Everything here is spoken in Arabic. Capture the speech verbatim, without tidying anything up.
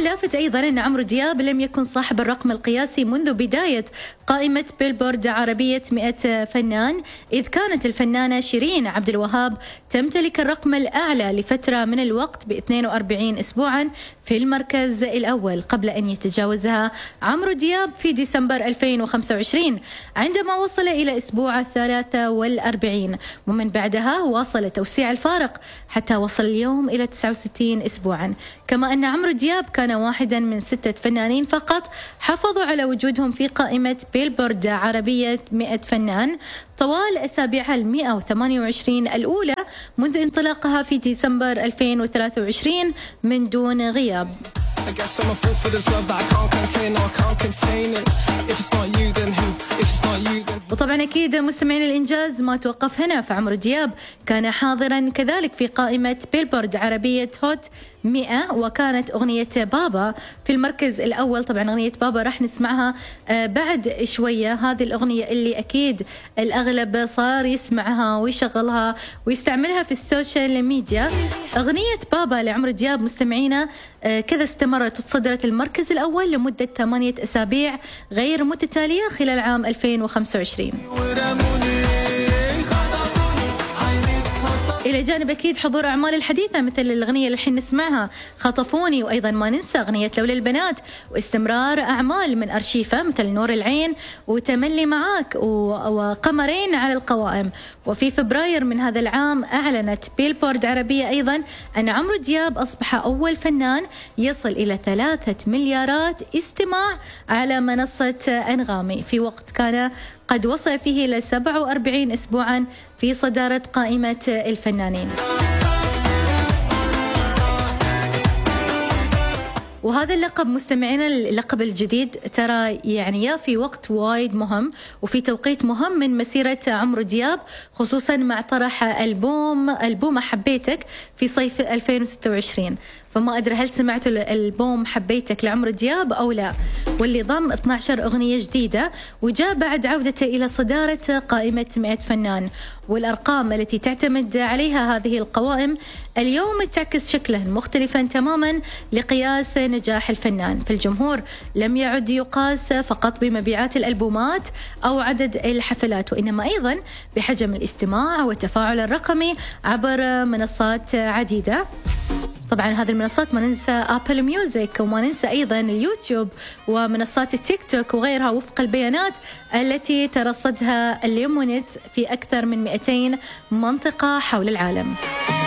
اللافت أيضا أن عمرو دياب لم يكن صاحب الرقم القياسي منذ بداية قائمة بيلبورد عربية مئة فنان، إذ كانت الفنانة شيرين عبد الوهاب تمتلك الرقم الأعلى لفترة من الوقت ب اثنين وأربعين أسبوعا في المركز الأول، قبل أن يتجاوزها عمرو دياب في ديسمبر ألفين وخمسة وعشرين عندما وصل إلى أسبوع الثلاثة والأربعين، ومن بعدها واصل توسيع الفارق حتى وصل اليوم إلى تسعة وستين أسبوعا. كما أن عمرو دياب كان واحدا من ستة فنانين فقط حافظوا على وجودهم في قائمة بيلبورد عربية مئة فنان طوال أسابيعها المئة وثمانية وعشرين الأولى منذ انطلاقها في ديسمبر ألفين وثلاثة وعشرين من دون غياب. وطبعا أكيد مستمعين الإنجاز ما توقف هنا، فعمرو دياب كان حاضرا كذلك في قائمة بيلبورد عربية هوت مئة، وكانت أغنية بابا في المركز الأول. طبعا أغنية بابا راح نسمعها بعد شوية، هذه الأغنية اللي أكيد الأغلب صار يسمعها ويشغلها ويستعملها في السوشيال ميديا. أغنية بابا لعمرو دياب مستمعينا كذا استمرت وتصدرت المركز الأول لمدة ثمانية أسابيع غير متتالية خلال عام ألفين وخمسة وعشرين، إلى جانب أكيد حضور أعمال الحديثة مثل الأغنية اللي الحين نسمعها خطفوني، وأيضا ما ننسى أغنية لولا البنات، واستمرار أعمال من أرشيفة مثل نور العين وتملي معاك وقمرين على القوائم. وفي فبراير من هذا العام أعلنت بيلبورد عربية أيضا أن عمرو دياب أصبح أول فنان يصل إلى ثلاثة مليارات استماع على منصة أنغامي في وقت كان قد وصل فيه إلى سبعة وأربعين أسبوعا في صدارة قائمة الفنانين. وهذا اللقب مستمعينا اللقب الجديد ترى يعني يا في وقت وايد مهم وفي توقيت مهم من مسيرة عمرو دياب، خصوصا مع طرح ألبوم ألبوم حبيتك في صيف ألفين وستة وعشرين. فما أدري هل سمعتوا الألبوم حبيتك لعمرو دياب أو لا، واللي ضم اثنتي عشرة أغنية جديدة وجاء بعد عودته إلى صدارة قائمة مئة فنان. والأرقام التي تعتمد عليها هذه القوائم اليوم تعكس شكلا مختلفا تماما لقياس نجاح الفنان، فالجمهور لم يعد يقاس فقط بمبيعات الألبومات أو عدد الحفلات، وإنما أيضا بحجم الاستماع والتفاعل الرقمي عبر منصات عديدة. طبعا هذه المنصات ما ننسى أبل ميوزك، وما ننسى أيضا اليوتيوب ومنصات التيك توك وغيرها، وفق البيانات التي ترصدها اليومونت في أكثر من مئتين منطقة حول العالم.